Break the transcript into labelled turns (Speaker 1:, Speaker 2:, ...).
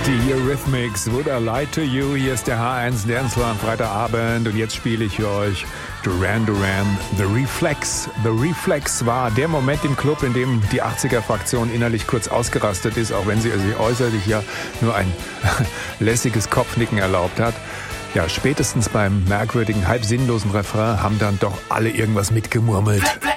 Speaker 1: Die Eurythmics, Would I Lie to You? Hier ist der H1 Dancefloor am Freitagabend und jetzt spiele ich für euch Duran Duran, The Reflex. The Reflex war der Moment im Club, in dem die 80er-Fraktion innerlich kurz ausgerastet ist, auch wenn sie sich äußerlich ja nur ein lässiges Kopfnicken erlaubt hat. Ja, spätestens beim merkwürdigen, halb sinnlosen Refrain haben dann doch alle irgendwas mitgemurmelt.